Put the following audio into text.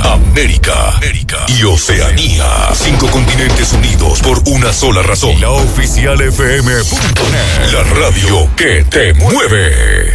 América y Oceanía. 5 continentes unidos por una sola razón. La oficial FM.net. La radio que te mueve.